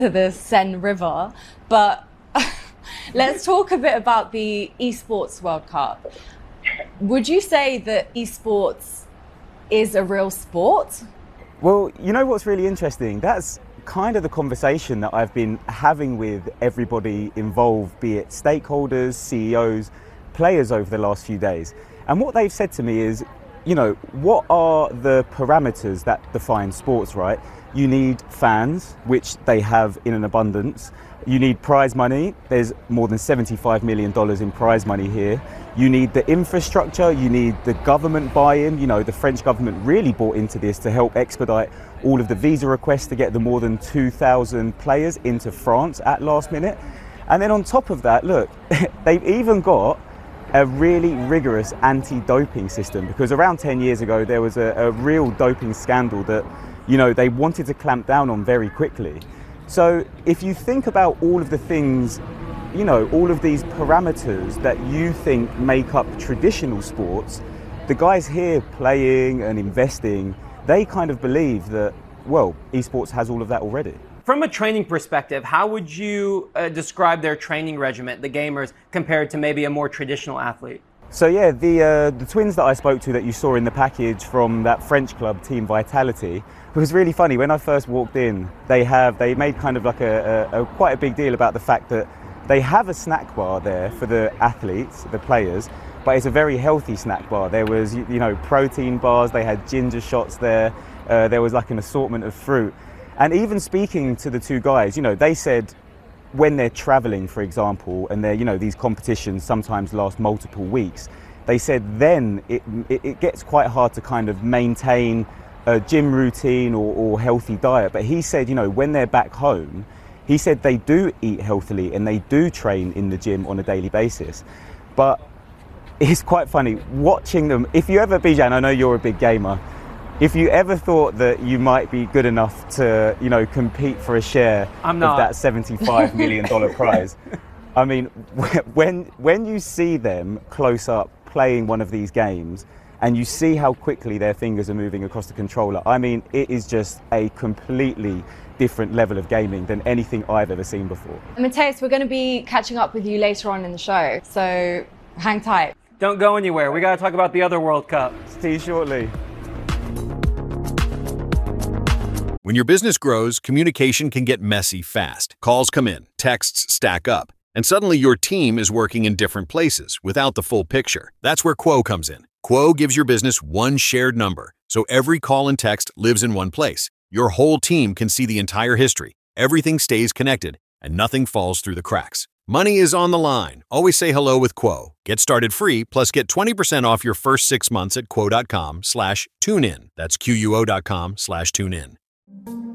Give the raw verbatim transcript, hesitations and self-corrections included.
to the Seine River. But let's talk a bit about the Esports World Cup. Would you say that esports is a real sport? Well, you know what's really interesting? That's kind of the conversation that I've been having with everybody involved, be it stakeholders, C E Os, players over the last few days. And what they've said to me is, you know, what are the parameters that define sports, right? You need fans, which they have in an abundance. You need prize money. There's more than seventy-five million dollars in prize money here. You need the infrastructure. You need the government buy-in. You know, the French government really bought into this to help expedite all of the visa requests to get the more than two thousand players into France at last minute. And then on top of that, look, they've even got a really rigorous anti-doping system, because around ten years ago there was a, a real doping scandal that, you know, they wanted to clamp down on very quickly. So if you think about all of the things, you know, all of these parameters that you think make up traditional sports, the guys here playing and investing, they kind of believe that, well, esports has all of that already. From a training perspective, how would you uh, describe their training regimen, the gamers, compared to maybe a more traditional athlete? So yeah, the uh, the twins that I spoke to that you saw in the package from that French club, Team Vitality, it was really funny. When I first walked in, they have they made kind of like a, a, a quite a big deal about the fact that they have a snack bar there for the athletes, the players, but it's a very healthy snack bar. There was, you know, protein bars, they had ginger shots there, uh, there was like an assortment of fruit. And even speaking to the two guys, you know, they said when they're traveling, for example, and they're, you know, these competitions sometimes last multiple weeks, they said then it, it, it gets quite hard to kind of maintain a gym routine or, or healthy diet. But he said, you know, when they're back home, he said they do eat healthily and they do train in the gym on a daily basis. But it's quite funny watching them. If you ever, Bijan, I know you're a big gamer, if you ever thought that you might be good enough to, you know, compete for a share I'm of not. that seventy-five million dollars prize, I mean, when when you see them close up playing one of these games and you see how quickly their fingers are moving across the controller, I mean, it is just a completely different level of gaming than anything I've ever seen before. Mateus, we're going to be catching up with you later on in the show, so hang tight. Don't go anywhere. We got to talk about the other World Cup. See you shortly. When your business grows, communication can get messy fast. Calls come in, texts stack up, and suddenly your team is working in different places without the full picture. That's where Quo comes in. Quo gives your business one shared number, so every call and text lives in one place. Your whole team can see the entire history. Everything stays connected, and nothing falls through the cracks. Money is on the line. Always say hello with Quo. Get started free, plus get twenty percent off your first six months at quo.com slash tune in. That's Q U O dot com slash tune in.